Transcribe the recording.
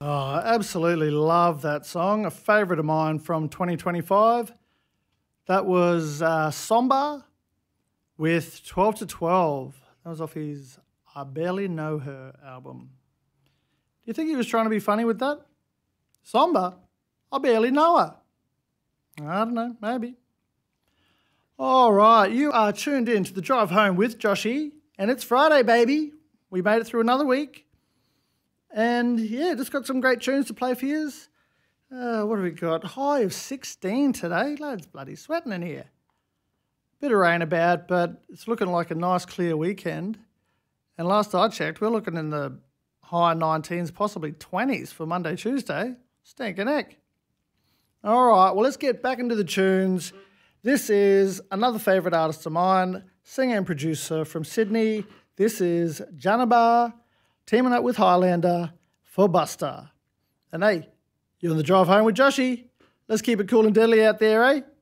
Oh, I absolutely love that song. A favourite of mine from 2025. That was Somba with 12 to 12. That was off his I Barely Know Her album. Do you think he was trying to be funny with that? Somba? I barely know her. I don't know, maybe. All right, you are tuned in to the Drive Home with Joshy, and it's Friday, baby. We made it through another week. And yeah, just got some great tunes to play for you. What have we got? High of 16 today. Lads, bloody sweating in here. Bit of rain about, but it's looking like a nice clear weekend. And last I checked, we're looking in the high 19s, possibly 20s for Monday, Tuesday. Stinking heck. All right, well, let's get back into the tunes. This is another favourite artist of mine, singer and producer from Sydney. This is Janabar, teaming up with Highlander for Buster. And hey, you're on the Drive Home with Joshy. Let's keep it cool and deadly out there, eh?